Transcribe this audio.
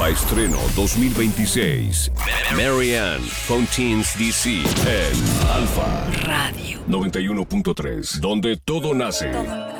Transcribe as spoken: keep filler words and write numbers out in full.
Alfa Estreno dos mil veintiséis. Marianne Fontines D C en Alfa Radio noventa y uno punto tres, donde todo nace. Todo.